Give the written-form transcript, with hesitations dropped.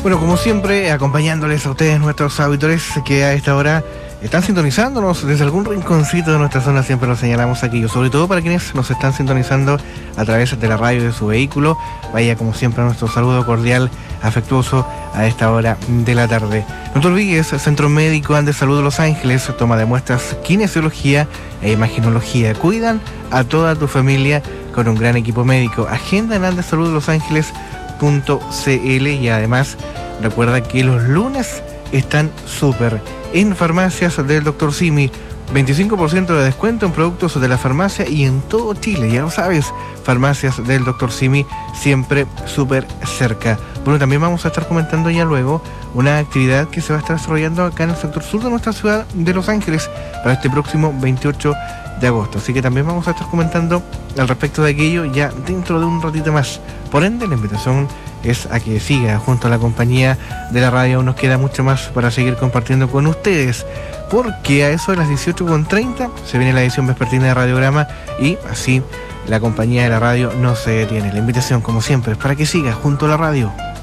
Bueno, como siempre, acompañándoles a ustedes, nuestros auditores que a esta hora están sintonizándonos desde algún rinconcito de nuestra zona, siempre lo señalamos aquí, sobre todo para quienes nos están sintonizando a través de la radio de su vehículo. Vaya, como siempre, nuestro saludo cordial, afectuoso a esta hora de la tarde. No te olvides, Centro Médico Andes Salud de Los Ángeles toma de muestras kinesiología e imagenología. Cuidan a toda tu familia con un gran equipo médico. Agenda en andesaluddelosángeles.cl y además recuerda que los lunes están súper en farmacias del Dr. Simi. 25% de descuento en productos de la farmacia y en todo Chile, ya lo sabes. Farmacias del Dr. Simi, siempre súper cerca. Bueno, también vamos a estar comentando ya luego una actividad que se va a estar desarrollando acá en el sector sur de nuestra ciudad de Los Ángeles para este próximo 28 de agosto. Así que también vamos a estar comentando al respecto de aquello ya dentro de un ratito más. Por ende, la invitación es a que siga junto a la compañía de la radio. Nos queda mucho más para seguir compartiendo con ustedes, porque a eso de las 18:30 se viene la edición vespertina de Radiograma y así la compañía de la radio no se detiene. La invitación, como siempre, es para que siga junto a la radio.